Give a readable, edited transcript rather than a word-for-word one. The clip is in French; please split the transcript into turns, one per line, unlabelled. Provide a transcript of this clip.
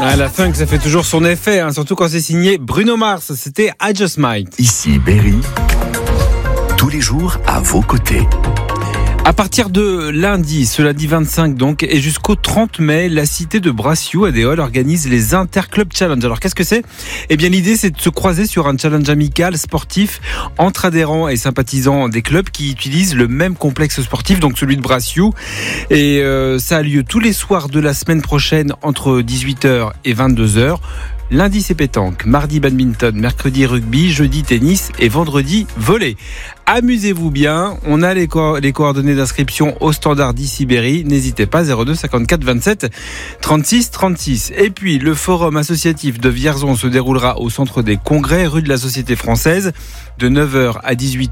Ah, la funk, ça fait toujours son effet, hein, surtout quand c'est signé Bruno Mars. C'était I Just Might.
Ici Berry, tous les jours à vos côtés.
À partir de lundi, ce lundi 25 donc, et jusqu'au 30 mai, la cité de Brassiou à Déol organise les Interclub Challenge. Alors qu'est-ce que c'est ? Eh bien l'idée c'est de se croiser sur un challenge amical sportif entre adhérents et sympathisants des clubs qui utilisent le même complexe sportif, donc celui de Brassiou. Et ça a lieu tous les soirs de la semaine prochaine entre 18h et 22h. Lundi c'est pétanque, mardi badminton, mercredi rugby, jeudi tennis et vendredi volley. Amusez-vous bien, on a les coordonnées d'inscription au standard d'Ici Berry, n'hésitez pas, 02 54 27 36 36. Et puis le forum associatif de Vierzon se déroulera au centre des congrès, rue de la Société Française, de 9h à 18h.